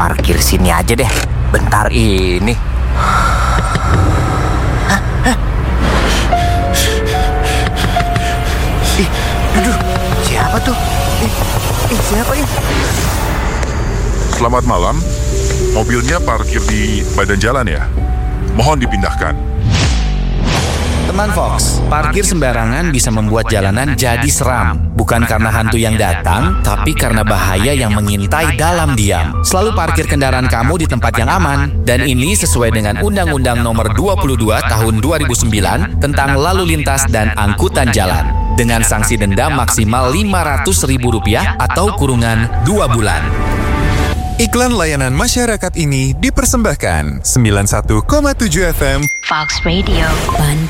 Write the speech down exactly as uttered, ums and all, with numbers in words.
parkir sini aja deh. Bentar ini. Hah? Hah? Ih, aduh, siapa tuh? Ih, ih siapa ini? Selamat malam. Mobilnya parkir di badan jalan ya? Mohon dipindahkan. Teman Fox, parkir sembarangan bisa membuat jalanan jadi seram. Bukan karena hantu yang datang, tapi karena bahaya yang mengintai dalam diam. Selalu parkir kendaraan kamu di tempat yang aman. Dan ini sesuai dengan Undang-Undang Nomor dua puluh dua Tahun dua ribu sembilan tentang Lalu Lintas dan Angkutan Jalan. Dengan sanksi denda maksimal lima ratus ribu rupiah atau kurungan dua bulan. Iklan layanan masyarakat ini dipersembahkan sembilan puluh satu koma tujuh F M Fox Radio Bandung.